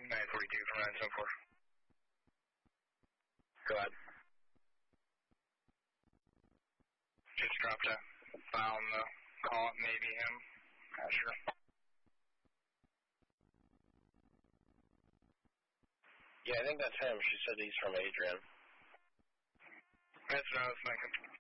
942 from 974. Go ahead. Just dropped a file on the call, maybe him. Not sure. Yeah, I think that's him. She said he's from Adrian. That's what I was thinking.